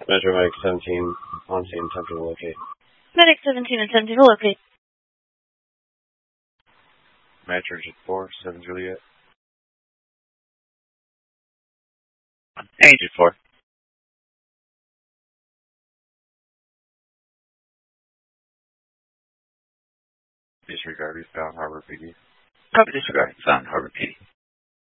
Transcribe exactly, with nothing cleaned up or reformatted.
Metro Medic seventeen, on scene, attempting to locate. Medic seventeen and seventeen to locate. Metro Jet four, seven Juliet. Agent four. Disregard, we found Harbor P D. Copy, disregard, found Harbor P D.